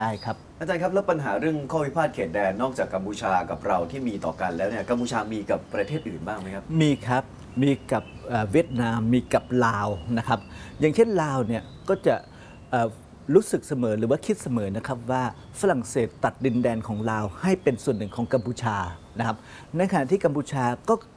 ได้ครับอาจารย์ครับแล้วปัญหาเรื่องข้อพิพาทเขตแดนนอกจากกัมพูชากับเราที่มีต่อกันแล้วเนี่ยกัมพูชามีกับประเทศอื่นบ้างไหมครับมีครับมีกับเวียดนามมีกับลาวนะครับอย่างเช่นลาวเนี่ยก็จะเอ่อรู้สึกเสมอหรือว่าคิดเสมอนะครับว่าฝรั่งเศสตัดดินแดนของลาวให้เป็นส่วนหนึ่งของกัมพูชานะครับในขณะที่กัมพูชาก็